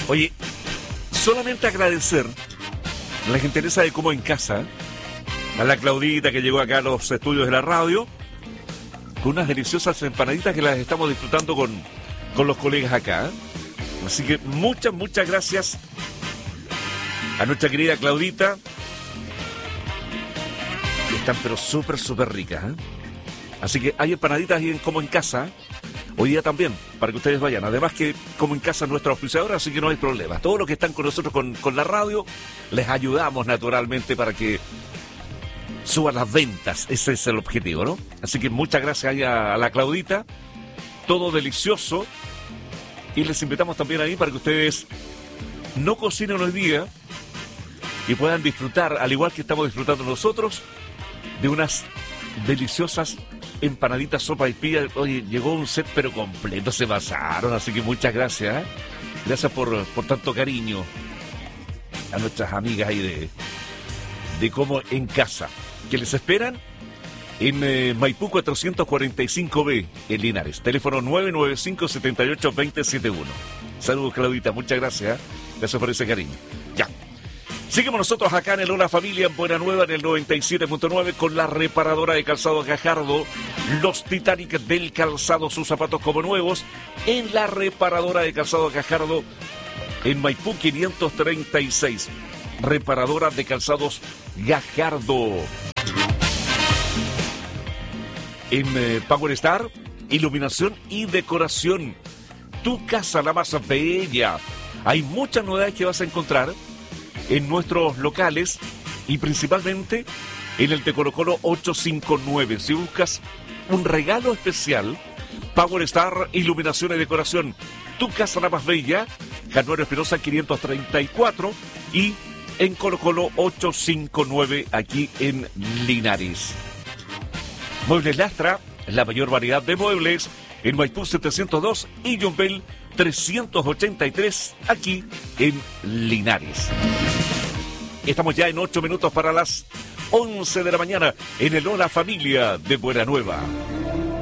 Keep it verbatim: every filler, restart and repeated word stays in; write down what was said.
Oye, solamente agradecer la gentileza de Como en Casa, a la Claudita que llegó acá a los estudios de la radio, con unas deliciosas empanaditas que las estamos disfrutando con, con los colegas acá. Así que muchas, muchas gracias a nuestra querida Claudita. Están pero súper, súper ricas, ¿eh? Así que hay empanaditas ahí en Como en Casa. Hoy día también, para que ustedes vayan. Además que Como en Casa es nuestra auspiciadora, así que no hay problema. Todos los que están con nosotros con, con la radio, les ayudamos naturalmente para que suban las ventas. Ese es el objetivo, ¿no? Así que muchas gracias ahí a, a la Claudita. Todo delicioso. Y les invitamos también ahí para que ustedes no cocinen hoy día y puedan disfrutar, al igual que estamos disfrutando nosotros, de unas deliciosas empanaditas, sopa y pilla. Oye, llegó un set pero completo, se pasaron, así que muchas gracias, ¿eh? Gracias por, por tanto cariño a nuestras amigas ahí de, de Como en Casa, que les esperan en eh, Maipú cuatrocientos cuarenta y cinco B, en Linares. Teléfono nueve nueve cinco, siete ocho, dos cero siete uno. Saludos, Claudita, muchas gracias, ¿eh? Gracias por ese cariño. Ya. Seguimos nosotros acá en el Hola Familia, en Buena Nueva, en el noventa y siete punto nueve, con la reparadora de calzado Gajardo. Los Titanic del calzado, sus zapatos como nuevos, en la reparadora de calzado Gajardo, en Maipú quinientos treinta y seis. Reparadora de calzados Gajardo. En eh, Power Star, iluminación y decoración. Tu casa la más bella. Hay muchas novedades que vas a encontrar en nuestros locales y principalmente en el de Colo Colo ochocientos cincuenta y nueve. Si buscas un regalo especial, Power Star, iluminación y decoración. Tu casa la más bella, Januario Espinosa quinientos treinta y cuatro y en Colo Colo ochocientos cincuenta y nueve aquí en Linares. Muebles Lastra, la mayor variedad de muebles en Maipú setecientos dos y Yumbel trescientos ochenta y tres aquí en Linares. Estamos ya en ocho minutos para las once de la mañana en el Hola Familia de Buena Nueva.